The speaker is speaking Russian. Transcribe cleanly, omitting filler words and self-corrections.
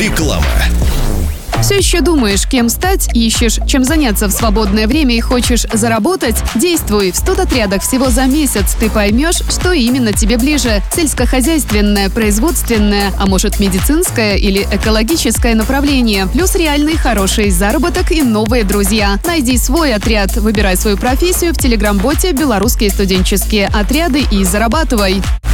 Реклама. Все еще думаешь, кем стать, ищешь, чем заняться в свободное время и хочешь заработать? Действуй! В студотрядах всего за месяц ты поймешь, что именно тебе ближе. Сельскохозяйственное, производственное, а может медицинское или экологическое направление. Плюс реальный хороший заработок и новые друзья. Найди свой отряд, выбирай свою профессию в телеграм-боте «Белорусские студенческие отряды» и зарабатывай.